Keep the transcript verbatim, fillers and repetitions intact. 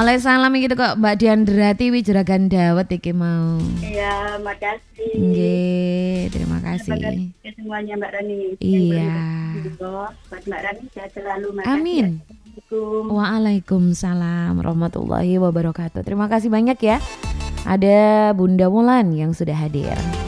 Waalaikumsalam iki kok Mbak Diandrati wi juragan dawet iki mau. Iya, makasih. Nggih, terima kasih. Terima semuanya Mbak Rani. Iya. Buat Mbak Rani sehat selalu. Makasih. Amin. Waalaikumsalam warahmatullahi wabarakatuh. Terima kasih banyak ya. Ada Bunda Wulan yang sudah hadir.